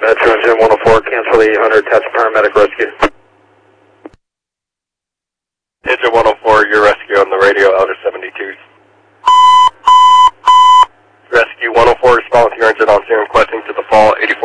Metro Engine 104, cancel the 800, attach paramedic rescue. Engine 104, your rescue on the radio, Outer 72. Rescue 104, respond with your engine on scene requesting to the fall 84.